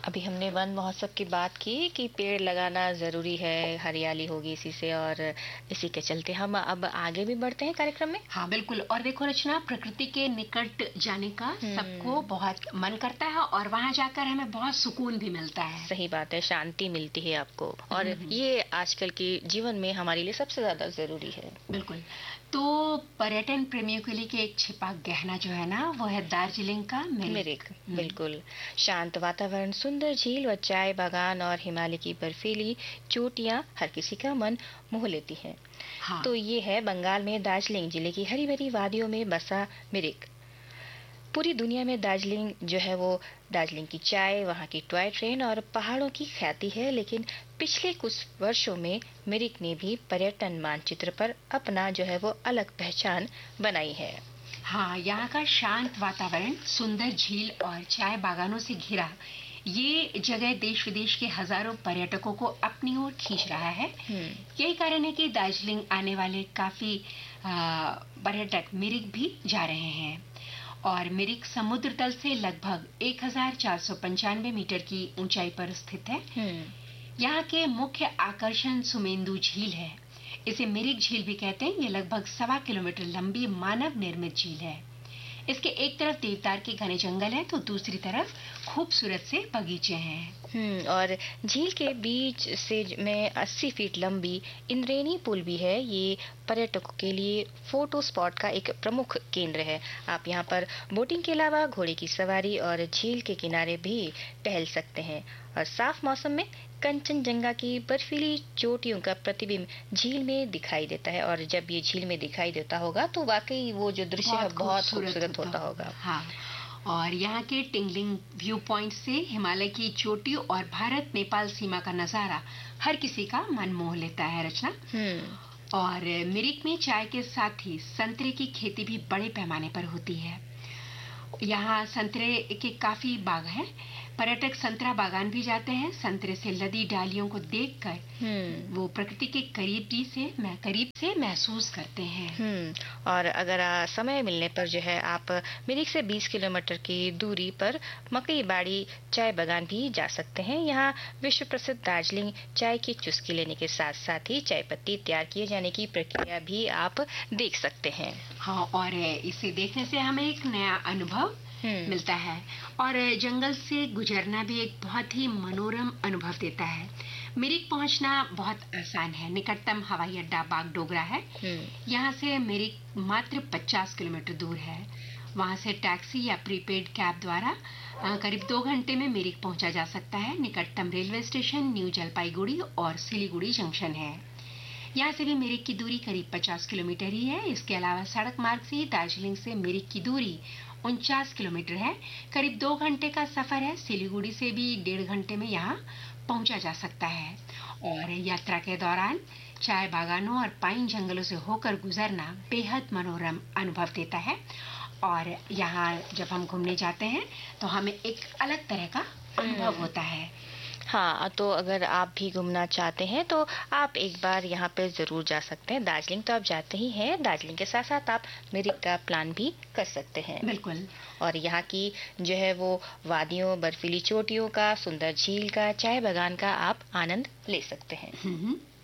अभी हमने वन महोत्सव की बात की कि पेड़ लगाना ज़रूरी है, हरियाली होगी इसी से, और इसी के चलते हम अब आगे भी बढ़ते हैं कार्यक्रम में। हाँ बिल्कुल। और देखो रचना, प्रकृति के निकट जाने का सबको बहुत मन करता है और वहाँ जाकर हमें बहुत सुकून भी मिलता है। सही बात है, शांति मिलती है आपको, और हम्म। ये आजकल के जीवन में हमारे लिए सबसे ज़्यादा ज़रूरी है। बिल्कुल। तो पर्यटन प्रेमियों के लिए एक छिपा गहना जो है ना, वो है दार्जिलिंग का मिरिक। मिरिक, बिल्कुल। शांत वातावरण, सुंदर झील व चाय बागान और हिमालय की बर्फीली चोटियां हर किसी का मन मोह लेती हैं। हाँ। तो ये है बंगाल में दार्जिलिंग जिले की हरी भरी वादियों में बसा मिरिक। पूरी दुनिया में दार्जिलिंग जो है वो दार्जिलिंग की चाय, वहाँ की टॉय ट्रेन और पहाड़ों की ख्याति है, लेकिन पिछले कुछ वर्षों में मिरिक ने भी पर्यटन मानचित्र पर अपना जो है वो अलग पहचान बनाई है। हाँ, यहाँ का शांत वातावरण, सुंदर झील और चाय बागानों से घिरा ये जगह देश विदेश के हजारों पर्यटकों को अपनी ओर खींच रहा है। यही कारण है कि दार्जिलिंग आने वाले काफी पर्यटक मिरिक भी जा रहे हैं। और मिरिक समुद्र तल से लगभग 1495 मीटर की ऊंचाई पर स्थित है। यहाँ के मुख्य आकर्षण सुमेंदु झील है। इसे मिरिक झील भी कहते हैं। ये लगभग 1.25 किलोमीटर लंबी मानव निर्मित झील है। इसके एक तरफ देवदार के घने जंगल है तो दूसरी तरफ खूबसूरत से बगीचे हैं। और झील के बीच से में 80 फीट लंबी इंद्रेणी पुल भी है। ये पर्यटकों के लिए फोटो स्पॉट का एक प्रमुख केंद्र है। आप यहाँ पर बोटिंग के अलावा घोड़े की सवारी और झील के किनारे भी टहल सकते हैं। और साफ मौसम में कंचनजंगा की बर्फीली चोटियों का प्रतिबिंब झील में दिखाई देता है, और जब ये झील में दिखाई देता होगा तो वाकई वो जो दृश्य है बहुत खूबसूरत होता होगा। हाँ। और यहाँ के टिंगलिंग व्यू पॉइंट से हिमालय की चोटियों और भारत नेपाल सीमा का नजारा हर किसी का मन मोह लेता है रचना। और मिरिक में चाय के साथ ही संतरे की खेती भी बड़े पैमाने पर होती है। यहाँ संतरे के काफी बाग हैं। पर्यटक संतरा बागान भी जाते हैं। संतरे से लदी डालियों को देखकर वो प्रकृति के करीब से महसूस करते हैं। और अगर समय मिलने पर जो है आप मिरिक से 20 किलोमीटर की दूरी पर मकई बाड़ी चाय बागान भी जा सकते हैं। यहाँ विश्व प्रसिद्ध दार्जिलिंग चाय की चुस्की लेने के साथ साथ ही चाय पत्ती तैयार किए जाने की प्रक्रिया भी आप देख सकते हैं। हाँ, और इसे देखने से हमें एक नया अनुभव मिलता है और जंगल से गुजरना भी एक बहुत ही मनोरम अनुभव देता है। मिरिक पहुंचना बहुत आसान है। निकटतम हवाई अड्डा बागडोगरा है। यहाँ से मिरिक मात्र 50 किलोमीटर दूर है। वहाँ से टैक्सी या प्रीपेड कैब द्वारा करीब 2 घंटे में मिरिक पहुंचा जा सकता है। निकटतम रेलवे स्टेशन न्यू जलपाईगुड़ी और सिलीगुड़ी जंक्शन है। यहाँ से भी मिरिक की दूरी करीब 50 किलोमीटर ही है। इसके अलावा सड़क मार्ग से दार्जिलिंग से मिरिक की दूरी 49 किलोमीटर है। करीब 2 घंटे का सफर है। सिलीगुड़ी से भी 1.5 घंटे में यहाँ पहुंचा जा सकता है। और यात्रा के दौरान चाय बागानों और पाइन जंगलों से होकर गुजरना बेहद मनोरम अनुभव देता है। और यहाँ जब हम घूमने जाते हैं तो हमें एक अलग तरह का अनुभव होता है। हाँ, तो अगर आप भी घूमना चाहते हैं तो आप एक बार यहाँ पे जरूर जा सकते हैं। दार्जिलिंग तो आप जाते ही हैं, दार्जिलिंग के साथ साथ आप मिरिक का प्लान भी कर सकते हैं। बिल्कुल। और यहाँ की जो है वो वादियों, बर्फीली चोटियों का, सुंदर झील का, चाय बागान का आप आनंद ले सकते हैं।